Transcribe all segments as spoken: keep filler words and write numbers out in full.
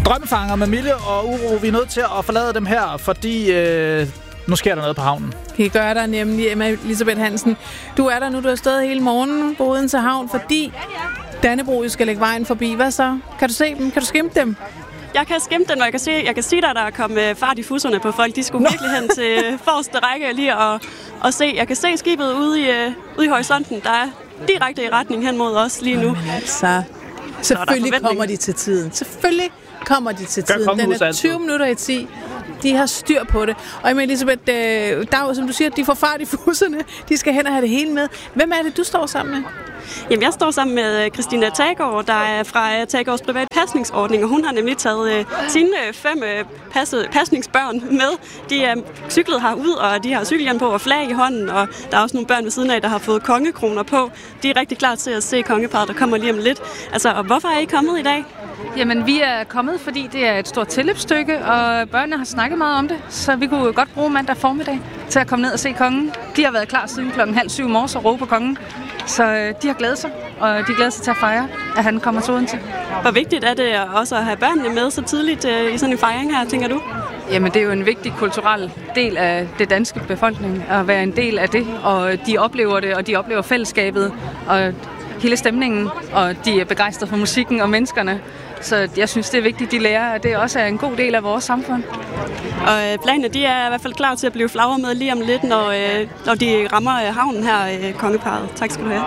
Drømmefanger med Mille og Uro, vi er nødt til at forlade dem her, fordi øh, nu sker der noget på havnen. Det gør der nemlig, Emma Elisabeth Hansen. Du er der nu, du har stået hele morgenen på Odense Havn, fordi Dannebrog skal lægge vejen forbi. Hvad så? Kan du se dem? Kan du skimte dem? Jeg kan skimte den, og jeg kan, se, jeg kan sige dig, der er kommet fart i fusserne på folk. De skulle virkelig hen til forreste række lige og, og se. Jeg kan se skibet ude i, uh, ude i horisonten, der er direkte i retning hen mod os lige nu. Jamen altså, selvfølgelig kommer de til tiden. Selvfølgelig kommer de til tiden. Den er tyve minutter i ti. De har styr på det. Og Emma Elisabeth, der er jo, som du siger, de får fart i fusserne. De skal hen og have det hele med. Hvem er det, du står sammen med? Jamen, jeg står sammen med Christina Taggaard, der er fra Taggaards private pasningsordning, og hun har nemlig taget øh, sine fem øh, passe, pasningsbørn med. De er cyklet herud, og de har cykelhjelm på og flag i hånden, og der er også nogle børn ved siden af, der har fået kongekroner på. De er rigtig klar til at se kongeparret, der kommer lige om lidt. Altså, og hvorfor er I kommet i dag? Jamen, vi er kommet, fordi det er et stort tilløbsstykke, og børnene har snakket meget om det, så vi kunne godt bruge mandag formiddag til at komme ned og se kongen. De har været klar siden klokken halv syv morges og råbe på kongen, så de har glædet sig, og de glæder sig til at fejre, at han kommer til Odense. Hvor vigtigt er det også at have børnene med så tidligt i sådan en fejring her, tænker du? Jamen, det er jo en vigtig kulturel del af det danske befolkning, at være en del af det, og de oplever det, og de oplever fællesskabet, og hele stemningen, og de er begejstrede for musikken og menneskerne. Så jeg synes, det er vigtigt, de lærer, at det også er en god del af vores samfund. Og planerne, de er i hvert fald klar til at blive flagret med lige om lidt, når, når de rammer havnen her, kongeparret. Tak skal du have.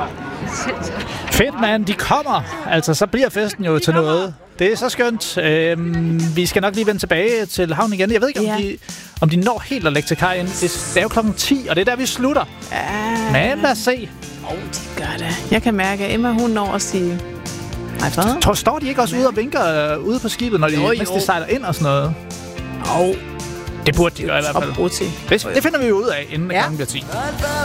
Fedt, mand. De kommer. Altså, så bliver festen jo til noget. Det er så skønt. Øhm, vi skal nok lige vende tilbage til havnen igen. Jeg ved ikke, om, ja. de, om de når helt at lægge til kaj ind. Det er jo klokken ti, og det er der, vi slutter. Ja. Men lad os se. Åh, oh, de gør det. Jeg kan mærke, at Emma, hun når at sige... Tror, står de ikke også ude og vinker uh, ude på skibet, når de, jo, jo. mens de sejler ind og sådan noget? Jo. Det burde de gøre i hvert fald. Det, det finder vi jo ud af, inden ja. klokken bliver ti.